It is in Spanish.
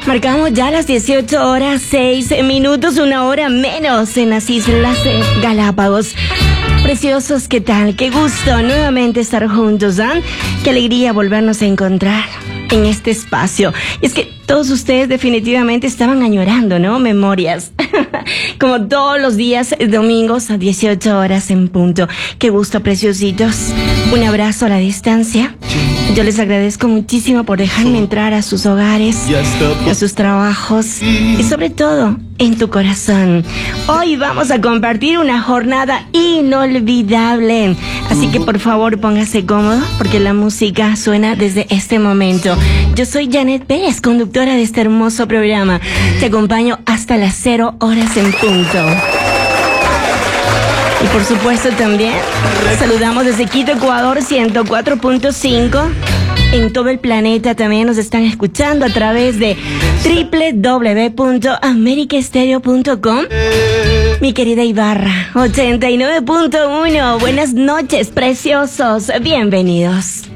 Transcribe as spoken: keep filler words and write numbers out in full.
Marcamos ya las dieciocho horas seis minutos, una hora menos en las Islas Galápagos. Preciosos, ¿qué tal? Qué gusto nuevamente estar juntos, ¿ah? Qué alegría volvernos a encontrar en este espacio. Y es que todos ustedes definitivamente estaban añorando, ¿no? Memorias. Como todos los días, domingos a dieciocho horas en punto. Qué gusto, preciositos. Un abrazo a la distancia. Yo les agradezco muchísimo por dejarme entrar a sus hogares, a sus trabajos y sobre todo en tu corazón. Hoy vamos a compartir una jornada inolvidable. Así que por favor póngase cómodo porque la música suena desde este momento. Yo soy Janet Pérez, conductora de este hermoso programa. Te acompaño hasta las cero horas en punto. Y por supuesto también saludamos desde Quito, Ecuador, ciento cuatro punto cinco. En todo el planeta también nos están escuchando a través de doble u doble u doble u punto america estéreo punto com. Mi querida Ibarra, ochenta y nueve punto uno. Buenas noches, preciosos. Bienvenidos.